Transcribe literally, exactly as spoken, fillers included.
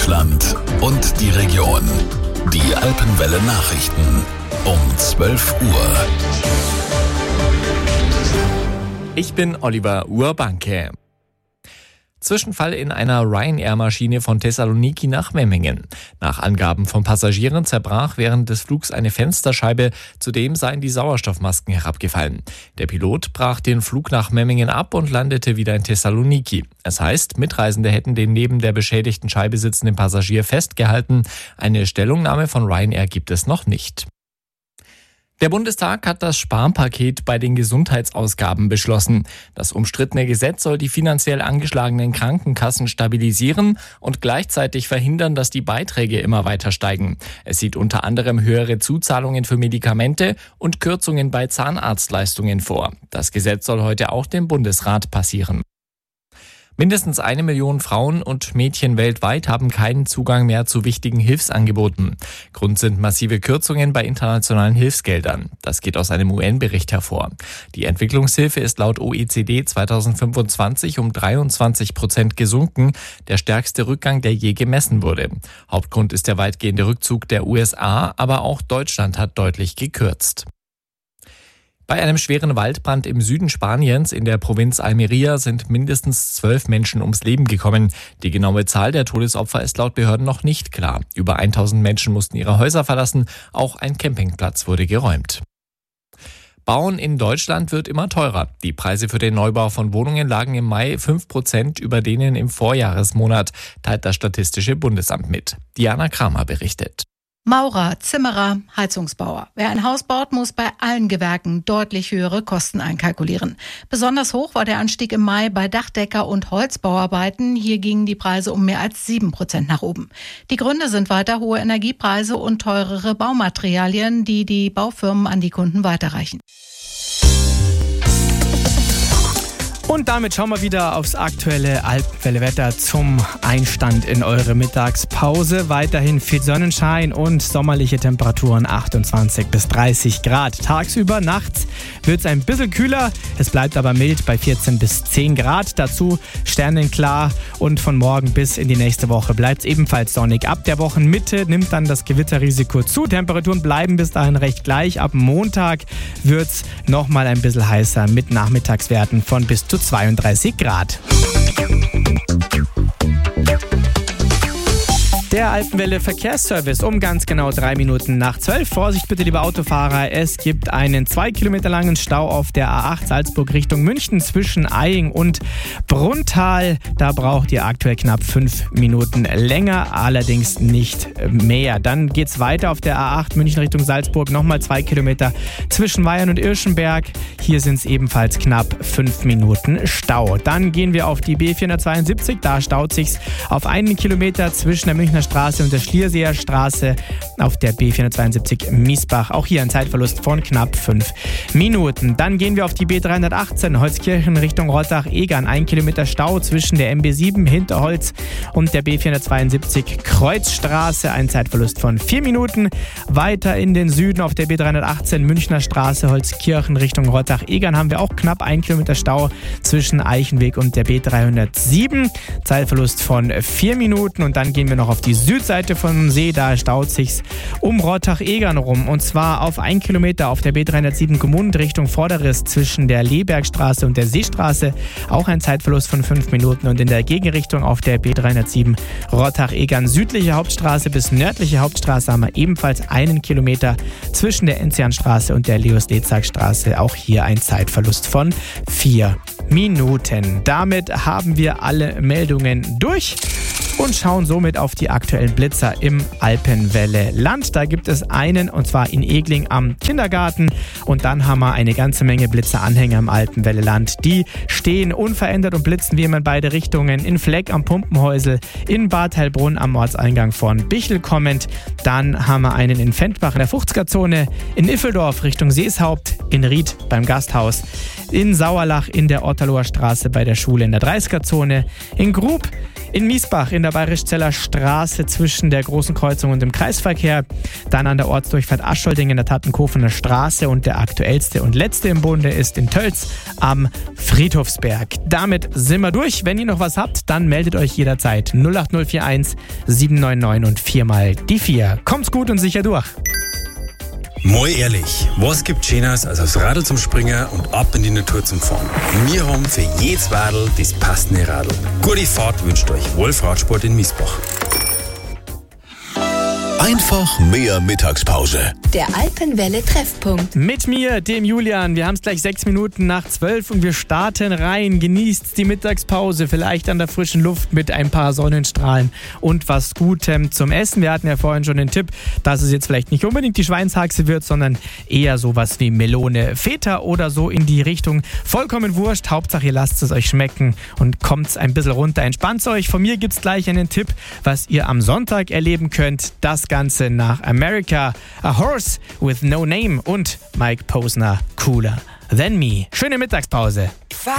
Deutschland und die Region. Die Alpenwelle Nachrichten um zwölf Uhr. Ich bin Oliver Urbanke. Zwischenfall in einer Ryanair-Maschine von Thessaloniki nach Memmingen. Nach Angaben von Passagieren zerbrach während des Flugs eine Fensterscheibe, zudem seien die Sauerstoffmasken herabgefallen. Der Pilot brach den Flug nach Memmingen ab und landete wieder in Thessaloniki. Es heißt, Mitreisende hätten den neben der beschädigten Scheibe sitzenden Passagier festgehalten. Eine Stellungnahme von Ryanair gibt es noch nicht. Der Bundestag hat das Sparpaket bei den Gesundheitsausgaben beschlossen. Das umstrittene Gesetz soll die finanziell angeschlagenen Krankenkassen stabilisieren und gleichzeitig verhindern, dass die Beiträge immer weiter steigen. Es sieht unter anderem höhere Zuzahlungen für Medikamente und Kürzungen bei Zahnarztleistungen vor. Das Gesetz soll heute auch dem Bundesrat passieren. Mindestens eine Million Frauen und Mädchen weltweit haben keinen Zugang mehr zu wichtigen Hilfsangeboten. Grund sind massive Kürzungen bei internationalen Hilfsgeldern. Das geht aus einem U N-Bericht hervor. Die Entwicklungshilfe ist laut O E C D zweitausendfünfundzwanzig um dreiundzwanzig Prozent gesunken, der stärkste Rückgang, der je gemessen wurde. Hauptgrund ist der weitgehende Rückzug der U S A, aber auch Deutschland hat deutlich gekürzt. Bei einem schweren Waldbrand im Süden Spaniens in der Provinz Almería sind mindestens zwölf Menschen ums Leben gekommen. Die genaue Zahl der Todesopfer ist laut Behörden noch nicht klar. Über tausend Menschen mussten ihre Häuser verlassen. Auch ein Campingplatz wurde geräumt. Bauen in Deutschland wird immer teurer. Die Preise für den Neubau von Wohnungen lagen im Mai fünf Prozent über denen im Vorjahresmonat, teilt das Statistische Bundesamt mit. Diana Kramer berichtet. Maurer, Zimmerer, Heizungsbauer. Wer ein Haus baut, muss bei allen Gewerken deutlich höhere Kosten einkalkulieren. Besonders hoch war der Anstieg im Mai bei Dachdecker- und Holzbauarbeiten. Hier gingen die Preise um mehr als sieben Prozent nach oben. Die Gründe sind weiter hohe Energiepreise und teurere Baumaterialien, die die Baufirmen an die Kunden weiterreichen. Und damit schauen wir wieder aufs aktuelle Alpenwelle-Wetter zum Einstand in eure Mittagspause. Weiterhin viel Sonnenschein und sommerliche Temperaturen achtundzwanzig bis dreißig Grad. Tagsüber, nachts wird es ein bisschen kühler. Es bleibt aber mild bei vierzehn bis zehn Grad. Dazu sternenklar und von morgen bis in die nächste Woche bleibt es ebenfalls sonnig. Ab der Wochenmitte nimmt dann das Gewitterrisiko zu. Temperaturen bleiben bis dahin recht gleich. Ab Montag wird es nochmal ein bisschen heißer mit Nachmittagswerten von bis zu zweiunddreißig Grad. Der Alpenwelle Verkehrsservice um ganz genau drei Minuten nach zwölf. Vorsicht bitte, liebe Autofahrer. Es gibt einen zwei Kilometer langen Stau auf der A acht Salzburg Richtung München zwischen Eying und Brunnthal. Da braucht ihr aktuell knapp fünf Minuten länger, allerdings nicht mehr. Dann geht's weiter auf der A acht München Richtung Salzburg. Nochmal zwei Kilometer zwischen Weyern und Irschenberg. Hier sind es ebenfalls knapp fünf Minuten Stau. Dann gehen wir auf die B vierhundertzweiundsiebzig. Da staut sich's auf einen Kilometer zwischen der Münchner Straße und der Schlierseer Straße auf der B vierhundertzweiundsiebzig Miesbach. Auch hier ein Zeitverlust von knapp fünf Minuten. Dann gehen wir auf die B dreihundertachtzehn Holzkirchen Richtung Rottach-Egern. Ein Kilometer Stau zwischen der M B sieben Hinterholz und der B vierhundertzweiundsiebzig Kreuzstraße. Ein Zeitverlust von vier Minuten. Weiter in den Süden auf der B dreihundertachtzehn Münchner Straße Holzkirchen Richtung Rottach-Egern haben wir auch knapp ein Kilometer Stau zwischen Eichenweg und der B dreihundertsieben. Zeitverlust von vier Minuten. Und dann gehen wir noch auf die Südseite vom See, da staut sich's um Rottach-Egern rum. Und zwar auf ein Kilometer auf der B dreihundertsieben Gmund Richtung Vorderriss zwischen der Lebergstraße und der Seestraße. Auch ein Zeitverlust von fünf Minuten. Und in der Gegenrichtung auf der B dreihundertsieben Rottach-Egern südliche Hauptstraße bis nördliche Hauptstraße haben wir ebenfalls einen Kilometer zwischen der Enzianstraße und der Leos-Lezak-Straße. Auch hier ein Zeitverlust von vier Minuten. Damit haben wir alle Meldungen durch und schauen somit auf die aktuellen Blitzer im Alpenwelle-Land. Da gibt es einen, und zwar in Egling am Kindergarten. Und dann haben wir eine ganze Menge Blitzeranhänger im Alpenwelle-Land. Die stehen unverändert und blitzen wie immer in beide Richtungen. In Fleck am Pumpenhäusel, in Bad Heilbrunn am Ortseingang von Bichl kommend. Dann haben wir einen in Fendbach in der fünfziger-Zone, in Iffeldorf Richtung Seeshaupt, in Ried beim Gasthaus, in Sauerlach in der Otterloher Straße bei der Schule in der dreißiger-Zone, in Grub In Miesbach in der Bayerischzeller Straße zwischen der Großen Kreuzung und dem Kreisverkehr. Dann an der Ortsdurchfahrt Ascholting in der Tattenkofener Straße. Und der aktuellste und letzte im Bunde ist in Tölz am Friedhofsberg. Damit sind wir durch. Wenn ihr noch was habt, dann meldet euch jederzeit null acht null vier eins sieben neun neun und viermal die vier. Kommt's gut und sicher durch. Mal ehrlich, was gibt Schöneres als aufs Radl zum Springen und ab in die Natur zum Fahren? Wir haben für jedes Radl das passende Radl. Gute Fahrt wünscht euch Wolf Radsport in Miesbach. Einfach mehr Mittagspause. Der Alpenwelle-Treffpunkt. Mit mir, dem Julian. Wir haben es gleich sechs Minuten nach zwölf und wir starten rein. Genießt die Mittagspause, vielleicht an der frischen Luft mit ein paar Sonnenstrahlen und was Gutem zum Essen. Wir hatten ja vorhin schon den Tipp, dass es jetzt vielleicht nicht unbedingt die Schweinshaxe wird, sondern eher sowas wie Melone, Feta oder so in die Richtung. Vollkommen wurscht. Hauptsache, ihr lasst es euch schmecken und kommt ein bisschen runter. Entspannt euch. Von mir gibt es gleich einen Tipp, was ihr am Sonntag erleben könnt. Das Ganze nach America. A Horse with No Name und Mike Posner, Cooler Than Me. Schöne Mittagspause.